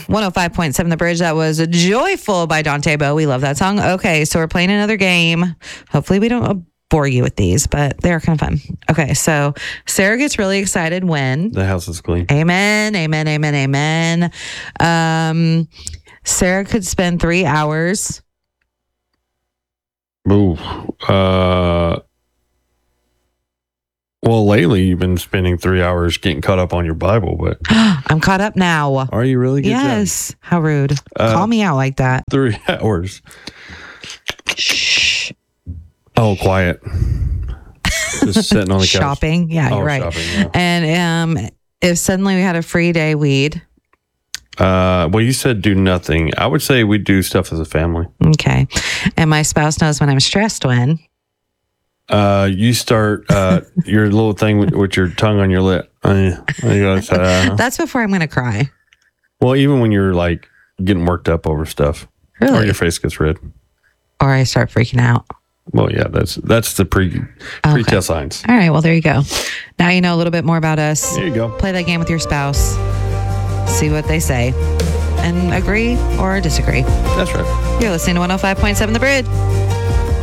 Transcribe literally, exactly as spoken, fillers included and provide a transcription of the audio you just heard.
one oh five point seven The Bridge. That was Joyful by Dante Bowe. We love that song. Okay, so we're playing another game. Hopefully we don't bore you with these, but they're kind of fun. Okay, so Sarah gets really excited when the house is clean. Amen, amen, amen, amen. Um, Sarah could spend three hours. Ooh. Uh, well, lately you've been spending three hours getting caught up on your Bible, but I'm caught up now. Are you really? Good yes. job. How rude. Uh, Call me out like that. Three hours. Shh. Oh, quiet. Just sitting on the couch. Shopping. Yeah, oh, you're right. Shopping, yeah. And um, if suddenly we had a free day, we'd. Uh, well, you said do nothing. I would say we do stuff as a family. Okay. And my spouse knows when I'm stressed when. Uh, you start uh, your little thing with, with your tongue on your lip. Uh, uh, That's before I'm going to cry. well, even when you're like getting worked up over stuff. Really? Or your face gets red. Or I start freaking out. Well, yeah, that's that's the pre pre test signs. All right. Well, there you go. Now you know a little bit more about us. There you go. Play that game with your spouse. See what they say. And agree or disagree. That's right. You're listening to one oh five point seven The Bridge.